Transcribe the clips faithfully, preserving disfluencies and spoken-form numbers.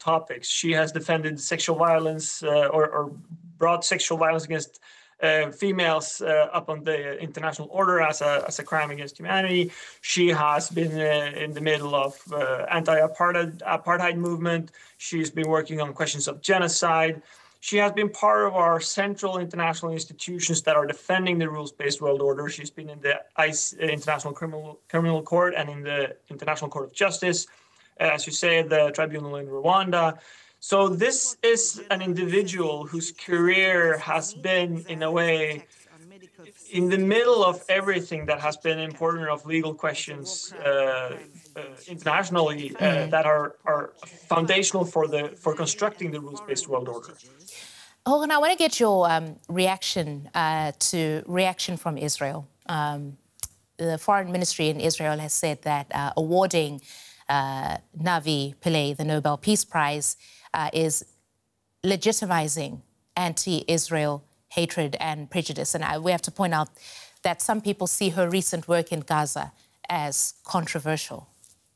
topics. She has defended sexual violence uh, or, or brought sexual violence against uh, females uh, up on the international order as a, as a crime against humanity. She has been uh, in the middle of uh, anti-apartheid apartheid movement. She's been working on questions of genocide. She has been part of our central international institutions that are defending the rules-based world order. She's been in the I C E, International Criminal, Criminal Court, and in the International Court of Justice, as you say, the tribunal in Rwanda. So this is an individual whose career has been, in a way, in the middle of everything that has been important of legal questions uh, uh, internationally uh, that are, are foundational for the for constructing the rules-based world order. Håkon, I want to get your um, reaction uh, to reaction from Israel. Um, the foreign ministry in Israel has said that uh, awarding uh, Navi Pillay the Nobel Peace Prize uh, is legitimizing anti-Israel hatred and prejudice. And I, we have to point out that some people see her recent work in Gaza as controversial.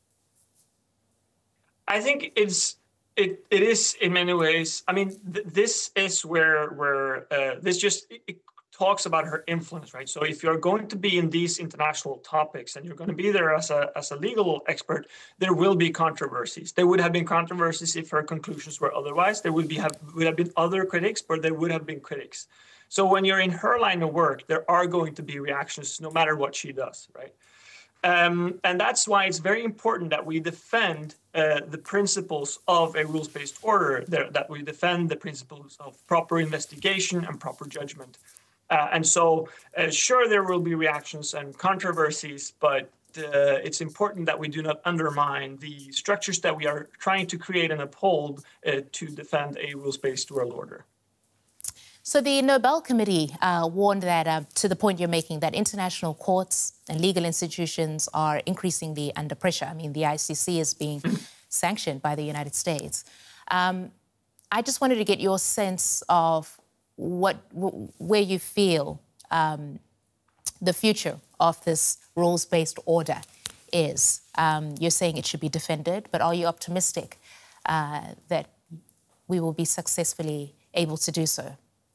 I think it's it it is in many ways. I mean, th this is where where uh, this just it, it talks about her influence, right? So if you're going to be in these international topics and you're going to be there as a as a legal expert, there will be controversies. There would have been controversies if her conclusions were otherwise. There would be have would have been other critics, but there would have been critics. So when you're in her line of work, there are going to be reactions no matter what she does, right? Um, and that's why it's very important that we defend uh, the principles of a rules-based order, that, that we defend the principles of proper investigation and proper judgment. Uh, and so, uh, sure, there will be reactions and controversies, but uh, it's important that we do not undermine the structures that we are trying to create and uphold uh, to defend a rules-based world order. So the Nobel Committee uh, warned that, uh, to the point you're making, that international courts and legal institutions are increasingly under pressure. I mean, the I C C is being sanctioned by the United States. Um, I just wanted to get your sense of what, where you feel um, the future of this rules-based order is. Um, you're saying it should be defended, but are you optimistic uh, that we will be successfully able to do so?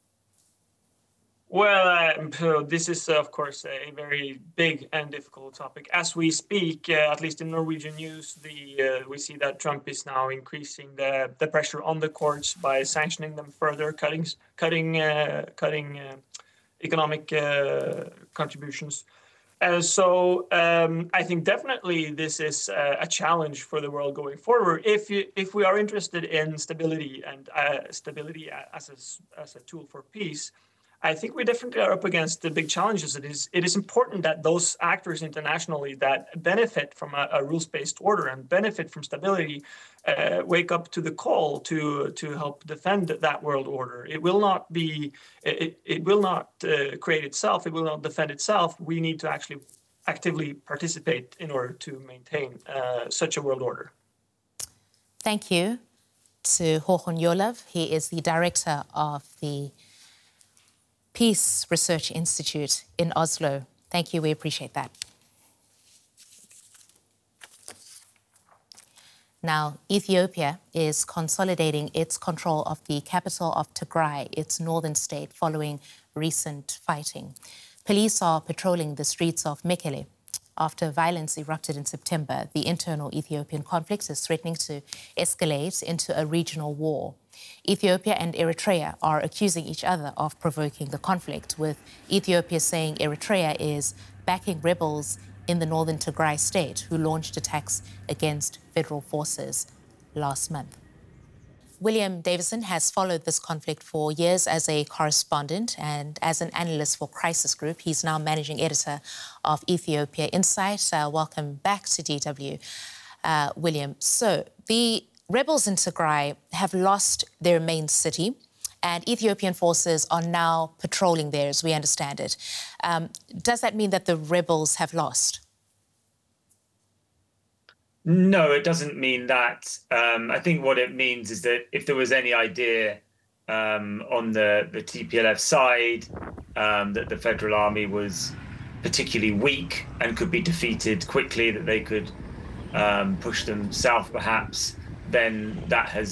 Well, uh, this is, uh, of course, a very big and difficult topic. As we speak, uh, at least in Norwegian news, the uh, we see that Trump is now increasing the, the pressure on the courts by sanctioning them further, cutting cutting uh, cutting uh, economic uh, contributions. Uh, so um, I think definitely this is uh, a challenge for the world going forward. If you, if we are interested in stability and uh, stability as a, as a tool for peace, I think we definitely are up against the big challenges. It is, it is important that those actors internationally that benefit from a, a rules-based order and benefit from stability uh, wake up to the call to, to help defend that world order. It will not be, it, it will not uh, create itself. It will not defend itself. We need to actually actively participate in order to maintain uh, such a world order. Thank you to Håkon Hjorlev. He is the director of the Peace Research Institute in Oslo. Thank you, we appreciate that. Now, Ethiopia is consolidating its control of the capital of Tigray, its northern state, following recent fighting. Police are patrolling the streets of Mekele. After violence erupted in September, the internal Ethiopian conflict is threatening to escalate into a regional war. Ethiopia and Eritrea are accusing each other of provoking the conflict, with Ethiopia saying Eritrea is backing rebels in the northern Tigray state who launched attacks against federal forces last month. William Davison has followed this conflict for years as a correspondent and as an analyst for Crisis Group. He's now managing editor of Ethiopia Insight. Uh, welcome back to D W, uh, William. So the rebels in Tigray have lost their main city, and Ethiopian forces are now patrolling there, as we understand it. Um, does that mean that the rebels have lost? No, it doesn't mean that. Um, I think what it means is that if there was any idea um, on the, the T P L F side um, that the Federal Army was particularly weak and could be defeated quickly, that they could um, push them south perhaps, then that has